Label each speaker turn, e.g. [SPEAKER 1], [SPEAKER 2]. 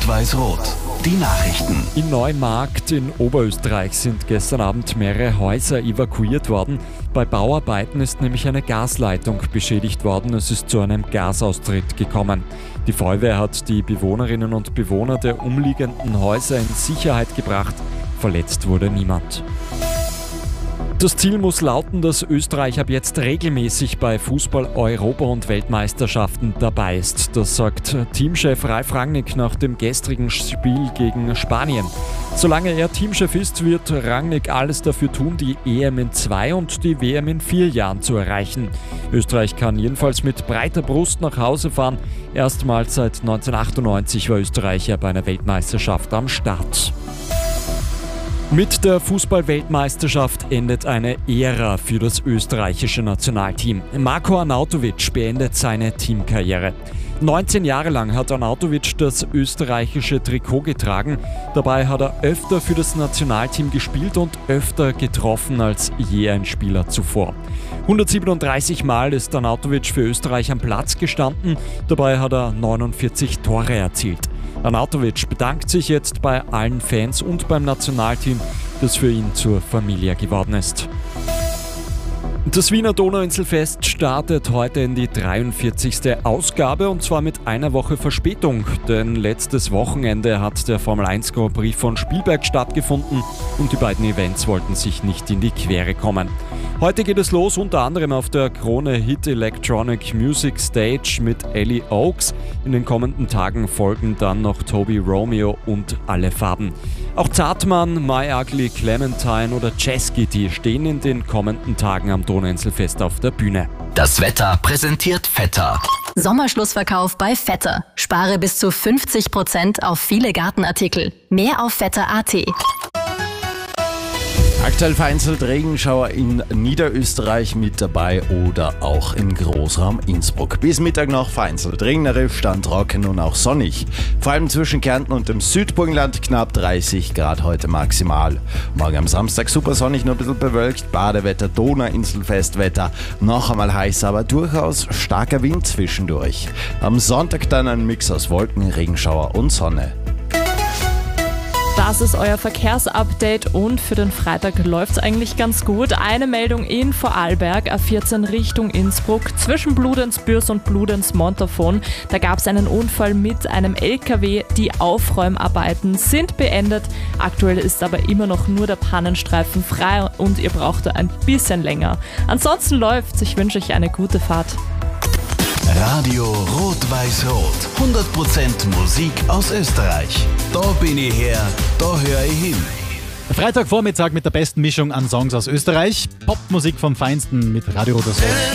[SPEAKER 1] Rot-Weiß-Rot. Die Nachrichten.
[SPEAKER 2] In Neumarkt in Oberösterreich sind gestern Abend mehrere Häuser evakuiert worden. Bei Bauarbeiten ist nämlich eine Gasleitung beschädigt worden. Es ist zu einem Gasaustritt gekommen. Die Feuerwehr hat die Bewohnerinnen und Bewohner der umliegenden Häuser in Sicherheit gebracht. Verletzt wurde niemand. Das Ziel muss lauten, dass Österreich ab jetzt regelmäßig bei Fußball-, Europa- und Weltmeisterschaften dabei ist. Das sagt Teamchef Ralf Rangnick nach dem gestrigen Spiel gegen Spanien. Solange er Teamchef ist, wird Rangnick alles dafür tun, die EM in 2 und die WM in 4 Jahren zu erreichen. Österreich kann jedenfalls mit breiter Brust nach Hause fahren. Erstmals seit 1998 war Österreich ja bei einer Weltmeisterschaft am Start. Mit der Fußball-Weltmeisterschaft endet eine Ära für das österreichische Nationalteam. Marko Arnautovic beendet seine Teamkarriere. 19 Jahre lang hat Arnautovic das österreichische Trikot getragen. Dabei hat er öfter für das Nationalteam gespielt und öfter getroffen als je ein Spieler zuvor. 137 Mal ist Arnautovic für Österreich am Platz gestanden. Dabei hat er 49 Tore erzielt. Arnautovic bedankt sich jetzt bei allen Fans und beim Nationalteam, das für ihn zur Familie geworden ist. Das Wiener Donauinselfest startet heute in die 43. Ausgabe und zwar mit einer Woche Verspätung, denn letztes Wochenende hat der Formel 1 Grand Prix von Spielberg stattgefunden und die beiden Events wollten sich nicht in die Quere kommen. Heute geht es los, unter anderem auf der Krone Hit Electronic Music Stage mit Ellie Oaks. In den kommenden Tagen folgen dann noch Toby Romeo und Alle Farben. Auch Zartmann, My Ugly Clementine oder Chesky stehen in den kommenden Tagen am Donauinselfest auf der Bühne.
[SPEAKER 1] Das Wetter präsentiert Vetter.
[SPEAKER 3] Sommerschlussverkauf bei Vetter. Spare bis zu 50% auf viele Gartenartikel. Mehr auf vetter.at.
[SPEAKER 4] Aktuell vereinzelt Regenschauer in Niederösterreich mit dabei oder auch im Großraum Innsbruck. Bis Mittag noch vereinzelt regnerisch, dann trocken und auch sonnig. Vor allem zwischen Kärnten und dem Südburgenland knapp 30 Grad heute maximal. Morgen am Samstag super sonnig, nur ein bisschen bewölkt, Badewetter, Donauinselfestwetter. Noch einmal heiß, aber durchaus starker Wind zwischendurch. Am Sonntag dann ein Mix aus Wolken, Regenschauer und Sonne.
[SPEAKER 5] Das ist euer Verkehrsupdate und für den Freitag läuft es eigentlich ganz gut. Eine Meldung in Vorarlberg, A14 Richtung Innsbruck, zwischen Bludenz-Bürs und Bludenz-Montafon. Da gab es einen Unfall mit einem LKW. Die Aufräumarbeiten sind beendet. Aktuell ist aber immer noch nur der Pannenstreifen frei und ihr braucht da ein bisschen länger. Ansonsten läuft's. Ich wünsche euch eine gute Fahrt.
[SPEAKER 1] Radio Rot-Weiß-Rot. 100% Musik aus Österreich. Da bin ich her, da höre ich hin.
[SPEAKER 6] Freitagvormittag mit der besten Mischung an Songs aus Österreich. Popmusik vom Feinsten mit Radio Rot-Weiß-Rot.